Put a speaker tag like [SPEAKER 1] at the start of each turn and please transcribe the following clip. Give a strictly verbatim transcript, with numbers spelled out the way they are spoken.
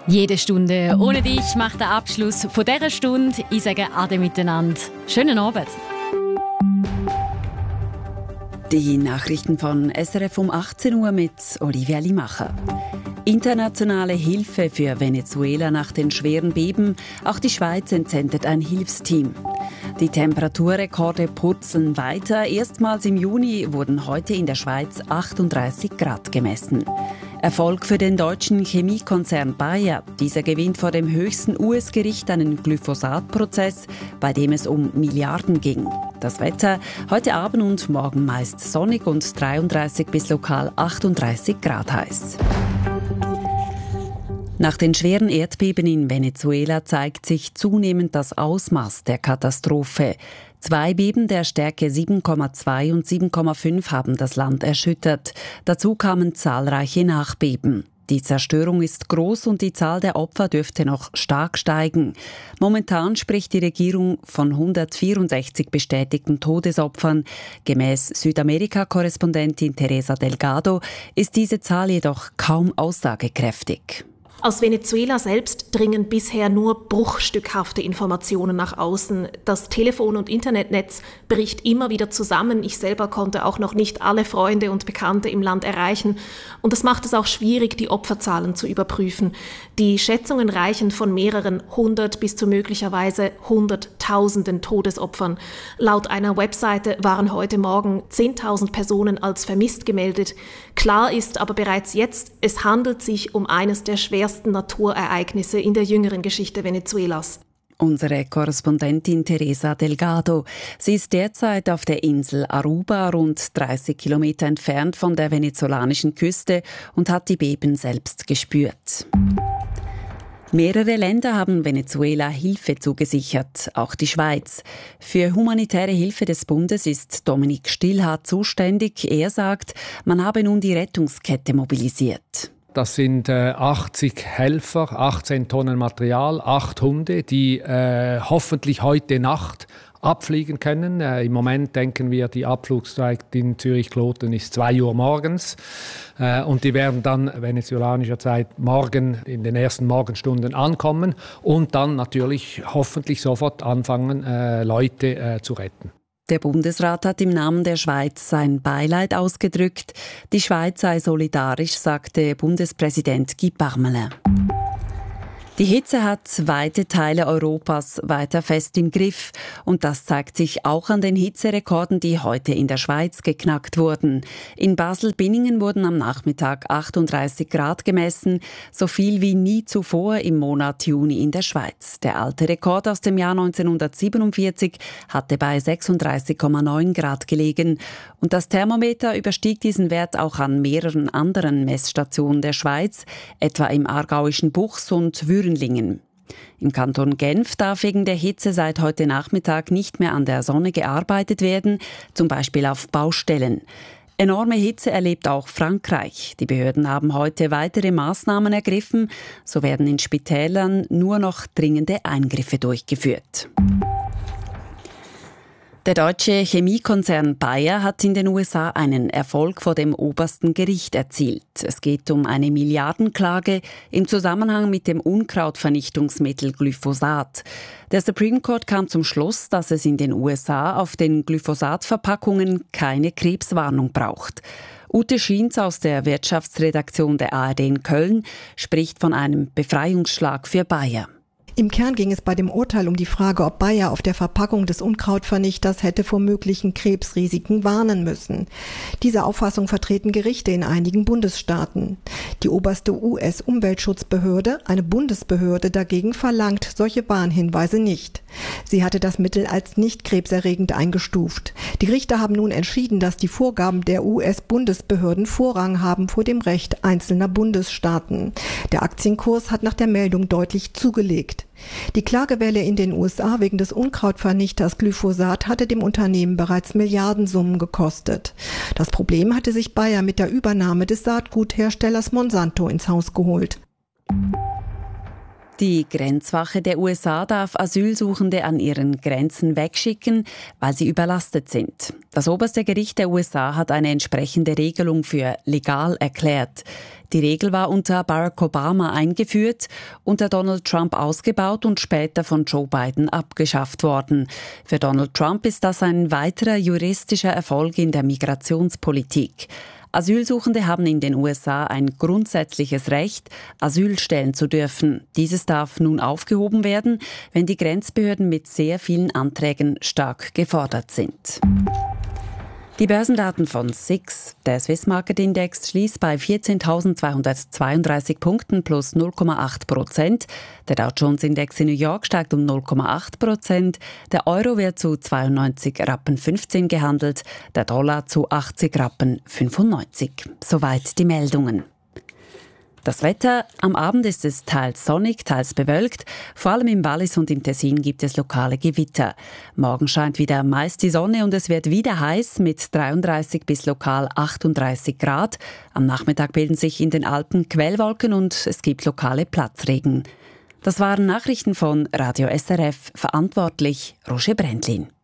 [SPEAKER 1] Jede Stunde ohne dich macht den Abschluss von dieser Stunde. Ich sage Ade miteinander. Schönen Abend.
[SPEAKER 2] Die Nachrichten von S R F um achtzehn Uhr mit Olivia Limacher. Internationale Hilfe für Venezuela nach den schweren Beben. Auch die Schweiz entsendet ein Hilfsteam. Die Temperaturrekorde purzeln weiter. Erstmals im Juni wurden heute in der Schweiz achtunddreißig Grad gemessen. Erfolg für den deutschen Chemiekonzern Bayer. Dieser gewinnt vor dem höchsten U S-Gericht einen Glyphosat-Prozess, bei dem es um Milliarden ging. Das Wetter heute Abend und morgen meist sonnig und dreiunddreißig bis lokal achtunddreißig Grad heiß. Nach den schweren Erdbeben in Venezuela zeigt sich zunehmend das Ausmaß der Katastrophe. Zwei Beben der Stärke sieben Komma zwei und sieben Komma fünf haben das Land erschüttert. Dazu kamen zahlreiche Nachbeben. Die Zerstörung ist groß und die Zahl der Opfer dürfte noch stark steigen. Momentan spricht die Regierung von hundertvierundsechzig bestätigten Todesopfern. Gemäß Südamerika-Korrespondentin Teresa Delgado ist diese Zahl jedoch kaum aussagekräftig.
[SPEAKER 3] Aus Venezuela selbst dringen bisher nur bruchstückhafte Informationen nach außen. Das Telefon- und Internetnetz bricht immer wieder zusammen. Ich selber konnte auch noch nicht alle Freunde und Bekannte im Land erreichen. Und das macht es auch schwierig, die Opferzahlen zu überprüfen. Die Schätzungen reichen von mehreren hundert bis zu möglicherweise hunderttausenden Todesopfern. Laut einer Webseite waren heute Morgen zehntausend Personen als vermisst gemeldet. Klar ist aber bereits jetzt, es handelt sich um eines der schwersten Naturereignisse in der jüngeren Geschichte Venezuelas.
[SPEAKER 2] Unsere Korrespondentin Teresa Delgado. Sie ist derzeit auf der Insel Aruba, rund dreißig Kilometer entfernt von der venezolanischen Küste, und hat die Beben selbst gespürt. Mehrere Länder haben Venezuela Hilfe zugesichert, auch die Schweiz. Für humanitäre Hilfe des Bundes ist Dominik Stillhardt zuständig. Er sagt, man habe nun die Rettungskette mobilisiert.
[SPEAKER 4] Das sind äh, achtzig Helfer, achtzehn Tonnen Material, acht Hunde, die äh, hoffentlich heute Nacht abfliegen können. Äh, Im Moment denken wir, die Abflugszeit in Zürich-Kloten ist zwei Uhr morgens. Äh, und die werden dann venezolanischer Zeit morgen in den ersten Morgenstunden ankommen und dann natürlich hoffentlich sofort anfangen, äh, Leute äh, zu retten.
[SPEAKER 2] Der Bundesrat hat im Namen der Schweiz sein Beileid ausgedrückt. Die Schweiz sei solidarisch, sagte Bundespräsident Guy Parmelin. Die Hitze hat weite Teile Europas weiter fest im Griff. Und das zeigt sich auch an den Hitzerekorden, die heute in der Schweiz geknackt wurden. In Basel-Binningen wurden am Nachmittag achtunddreißig Grad gemessen, so viel wie nie zuvor im Monat Juni in der Schweiz. Der alte Rekord aus dem Jahr neunzehnhundertsiebenundvierzig hatte bei sechsunddreißig Komma neun Grad gelegen. Und das Thermometer überstieg diesen Wert auch an mehreren anderen Messstationen der Schweiz, etwa im aargauischen Buchs und Würenlingen. Im Kanton Genf darf wegen der Hitze seit heute Nachmittag nicht mehr an der Sonne gearbeitet werden, zum Beispiel auf Baustellen. Enorme Hitze erlebt auch Frankreich. Die Behörden haben heute weitere Maßnahmen ergriffen. So werden in Spitälern nur noch dringende Eingriffe durchgeführt. Der deutsche Chemiekonzern Bayer hat in den U S A einen Erfolg vor dem obersten Gericht erzielt. Es geht um eine Milliardenklage im Zusammenhang mit dem Unkrautvernichtungsmittel Glyphosat. Der Supreme Court kam zum Schluss, dass es in den U S A auf den Glyphosat-Verpackungen keine Krebswarnung braucht. Ute Schiens aus der Wirtschaftsredaktion der A R D in Köln spricht von einem Befreiungsschlag für Bayer.
[SPEAKER 5] Im Kern ging es bei dem Urteil um die Frage, ob Bayer auf der Verpackung des Unkrautvernichters hätte vor möglichen Krebsrisiken warnen müssen. Diese Auffassung vertreten Gerichte in einigen Bundesstaaten. Die oberste U S-Umweltschutzbehörde, eine Bundesbehörde, dagegen verlangt solche Warnhinweise nicht. Sie hatte das Mittel als nicht krebserregend eingestuft. Die Gerichte haben nun entschieden, dass die Vorgaben der U S-Bundesbehörden Vorrang haben vor dem Recht einzelner Bundesstaaten. Der Aktienkurs hat nach der Meldung deutlich zugelegt. Die Klagewelle in den U S A wegen des Unkrautvernichters Glyphosat hatte dem Unternehmen bereits Milliardensummen gekostet. Das Problem hatte sich Bayer mit der Übernahme des Saatgutherstellers Monsanto ins Haus geholt.
[SPEAKER 2] Die Grenzwache der U S A darf Asylsuchende an ihren Grenzen wegschicken, weil sie überlastet sind. Das oberste Gericht der U S A hat eine entsprechende Regelung für legal erklärt. Die Regel war unter Barack Obama eingeführt, unter Donald Trump ausgebaut und später von Joe Biden abgeschafft worden. Für Donald Trump ist das ein weiterer juristischer Erfolg in der Migrationspolitik. Asylsuchende haben in den U S A ein grundsätzliches Recht, Asyl stellen zu dürfen. Dieses darf nun aufgehoben werden, wenn die Grenzbehörden mit sehr vielen Anträgen stark gefordert sind. Die Börsendaten von S I X. Der Swiss Market Index schließt bei vierzehntausendzweihundertzweiunddreißig Punkten plus null Komma acht Prozent. Der Dow Jones Index in New York steigt um null Komma acht Prozent. Der Euro wird zu zweiundneunzig Rappen fünfzehn gehandelt, der Dollar zu achtzig Rappen fünfundneunzig. Soweit die Meldungen. Das Wetter: Am Abend ist es teils sonnig, teils bewölkt. Vor allem im Wallis und im Tessin gibt es lokale Gewitter. Morgen scheint wieder meist die Sonne und es wird wieder heiß mit dreiunddreißig bis lokal achtunddreißig Grad. Am Nachmittag bilden sich in den Alpen Quellwolken und es gibt lokale Platzregen. Das waren Nachrichten von Radio S R F. Verantwortlich Roger Brändlin.